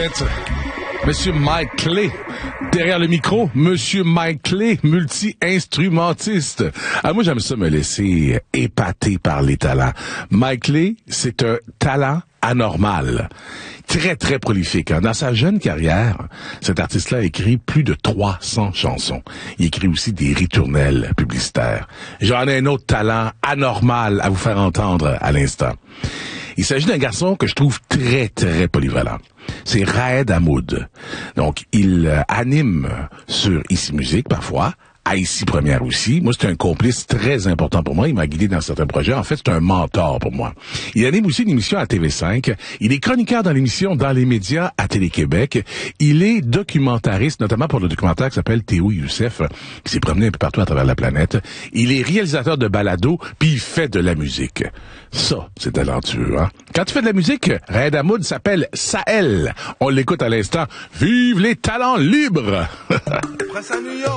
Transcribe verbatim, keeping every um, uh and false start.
fait, Monsieur Mike Clay. Derrière le micro, Monsieur Mike Clay, multi-instrumentiste. Ah, moi, j'aime ça me laisser épater par les talents. Mike Clay, c'est un talent anormal. Très, très prolifique. Dans sa jeune carrière, cet artiste-là a écrit plus de trois cents chansons. Il écrit aussi des ritournelles publicitaires. J'en ai un autre talent anormal à vous faire entendre à l'instant. Il s'agit d'un garçon que je trouve très, très polyvalent. C'est Raed Hamoud. Donc, il euh, anime sur Ici Musique parfois, à Ici Première aussi. Moi, c'est un complice très important pour moi. Il m'a guidé dans certains projets. En fait, c'est un mentor pour moi. Il anime aussi une émission à T V cinq. Il est chroniqueur dans l'émission Dans les médias à Télé-Québec. Il est documentariste, notamment pour le documentaire qui s'appelle Théo Youssef, qui s'est promené un peu partout à travers la planète. Il est réalisateur de balado, puis il fait de la musique. Ça, c'est talentueux, hein? Quand tu fais de la musique, Raed Hamoud s'appelle Sahel. On l'écoute à l'instant. Vive les talents libres!